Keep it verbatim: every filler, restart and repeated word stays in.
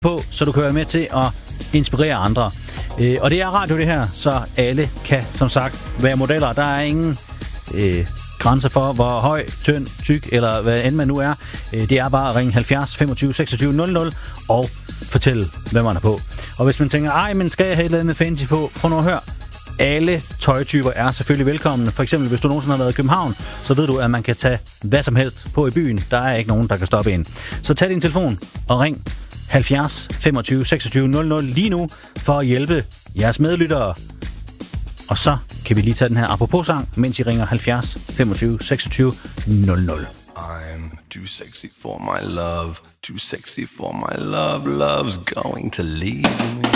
på, så du kan være med til at inspirere andre. Øh, og det er radio det her, så alle kan som sagt være modeller. Der er ingen øh, grænser for, hvor høj, tynd, tyk eller hvad end man nu er. Øh, det er bare at ringe halvfjerds femogtyve seksogtyve nul nul og fortælle, hvad man er på. Og hvis man tænker, ej, men skal jeg have et eller andet fancy på? Prøv nu at høre. Alle tøjtyper er selvfølgelig velkomne. For eksempel, hvis du nogensinde har været i København, så ved du, at man kan tage hvad som helst på i byen. Der er ikke nogen, der kan stoppe en. Så tag din telefon og ring halvfjerds femogtyve seksogtyve nul nul lige nu for at hjælpe jeres medlyttere. Og så kan vi lige tage den her apropos-sang, mens I ringer halvfjerds femogtyve seksogtyve nul nul. I'm too sexy for my love, too sexy for my love, love's going to leave me.